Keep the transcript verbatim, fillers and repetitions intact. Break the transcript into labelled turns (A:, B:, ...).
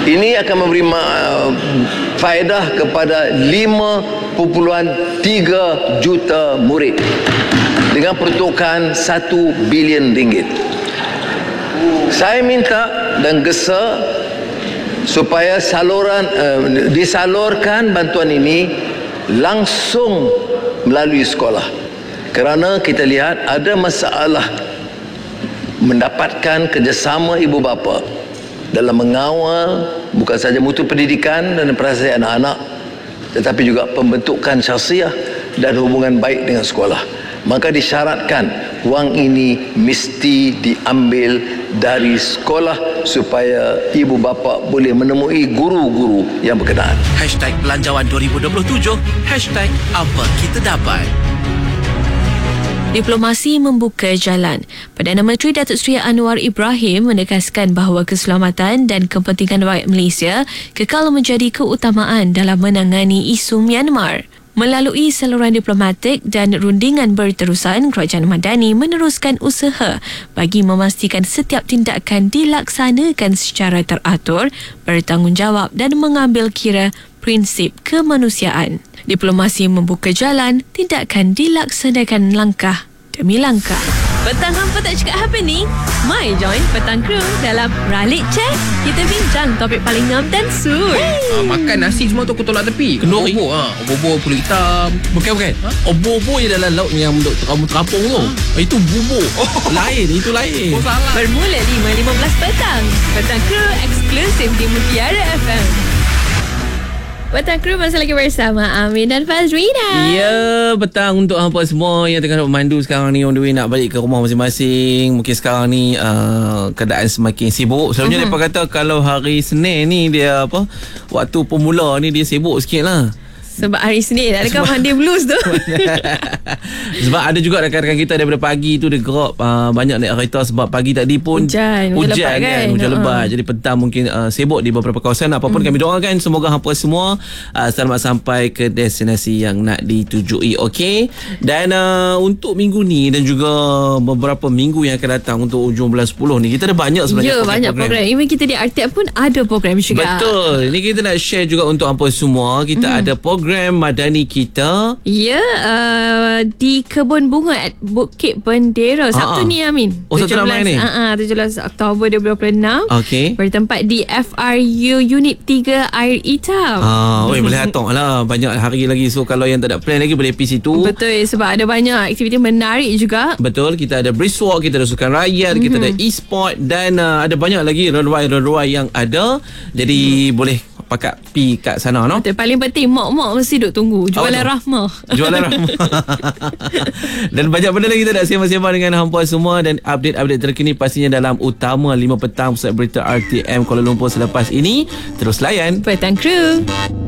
A: Ini akan memberi uh, faedah kepada lima perpuluhan tiga juta murid dengan peruntukan satu bilion ringgit. Saya minta dan gesa supaya saluran uh, disalurkan bantuan ini langsung melalui sekolah, kerana kita lihat ada masalah mendapatkan kerjasama ibu bapa dalam mengawal bukan saja mutu pendidikan dan perasaan anak-anak, tetapi juga pembentukan syahsiah dan hubungan baik dengan sekolah. Maka disyaratkan wang ini mesti diambil dari sekolah supaya ibu bapa boleh menemui guru-guru yang berkenaan.
B: Hashtag Belanjawan dua ribu dua puluh tujuh, Hashtag Apa Kita Dapat.
C: Diplomasi membuka jalan. Perdana Menteri Datuk Seri Anwar Ibrahim menegaskan bahawa keselamatan dan kepentingan rakyat Malaysia kekal menjadi keutamaan dalam menangani isu Myanmar. Melalui saluran diplomatik dan rundingan berterusan, Kerajaan Madani meneruskan usaha bagi memastikan setiap tindakan dilaksanakan secara teratur, bertanggungjawab dan mengambil kira prinsip kemanusiaan. Diplomasi membuka jalan, tindakan dilaksanakan langkah demi langkah. Petang hampa tak cakap apa ni? Mai join Petang Crew dalam Ralik Chat. Kita bincang topik paling ngam dan sur.
D: Hey. Uh, makan nasi semua tu aku tolak tepi.
B: Kenduri.
D: Obor ha. Obor kulit hitam.
B: Bukan bukan. Ha? Obor-obor yang dalam laut yang kamu terapung tu. Oh. Itu bubur. Oh. Lain, itu lain.
D: Oh, salah.
C: Bermula lima lima belas petang. Petang Crew eksklusif di Mutiara F M. Petang Crew masih lagi bersama Amin dan Fazrina.
D: Ya, petang untuk hampa semua yang tengah memandu sekarang ni on the way nak balik ke rumah masing-masing. Mungkin sekarang ni uh, keadaan semakin sibuk. Selalunya uh-huh. mereka kata kalau hari Senin ni dia apa, waktu pemula ni dia sibuk sikit lah.
C: Sebab hari Senin adakah Monday Blues tu?
D: Sebab ada juga rakan-rakan kita daripada pagi tu dia gerak uh, banyak naik kereta sebab pagi tadi pun
C: hujan,
D: hujan
C: lebat
D: kan,
C: kan?
D: hujan
C: uh-huh.
D: lebat. Jadi petang mungkin uh, sibuk di beberapa kawasan. Apapun hmm. kami doakan semoga hampa semua uh, selamat sampai ke destinasi yang nak ditujui. Okey. Dan uh, untuk minggu ni dan juga beberapa minggu yang akan datang untuk hujung bulan sepuluh ni kita ada banyak sebenarnya.
C: Ya, banyak program. program. Even kita di R T M pun ada program juga.
D: Betul. Ini kita nak share juga untuk hampa semua. Kita hmm. ada program Madani kita.
C: Ya, uh, di Kebun Bunga at Bukit Bendera Sabtu uh-huh. ni Amin.
D: Oh, Sabtu ramai ni?
C: Uh, uh, tujuh belas Oktober dua ribu dua puluh enam.
D: Okey.
C: Bertempat di F R U Unit tiga Air Hitam.
D: Ah, oi, boleh hatong lah. Banyak hari lagi. So kalau yang tak ada plan lagi boleh pergi situ.
C: Betul, sebab ada banyak aktiviti menarik juga.
D: Betul, kita ada brisk walk, kita ada sukan rakyat, mm-hmm. kita ada e-sport dan uh, ada banyak lagi runway-runway yang ada. Jadi mm. boleh pakat pi kat sana, no?
C: Betul, paling penting mak-mak mesti duk tunggu jualan oh, rahmah.
D: Jualan rahmah. Dan banyak benda lagi kita nak sembang-sembang dengan hampa semua dan update-update terkini pastinya dalam Utama lima petang pusat berita R T M Kuala Lumpur selepas ini. Terus layan
C: Petang Crew.